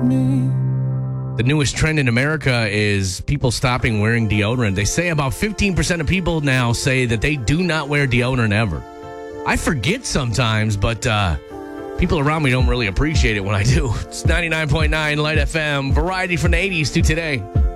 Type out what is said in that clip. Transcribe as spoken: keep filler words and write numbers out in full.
me. The newest trend in America is people stopping wearing deodorant. They say about fifteen percent of people now say that they do not wear deodorant ever. I forget sometimes, but uh, people around me don't really appreciate it when I do. It's ninety-nine point nine Light F M, variety from the eighties to today.